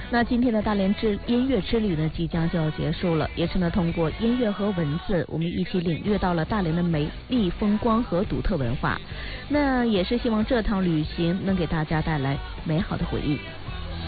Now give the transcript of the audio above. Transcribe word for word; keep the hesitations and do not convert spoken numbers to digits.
那今天的大连之音乐之旅呢，即将就要结束了，也是呢通过音乐和文字，我们一起领略到了大连的美丽风光和独特文化。那也是希望这趟旅行能给大家带来美好的回忆。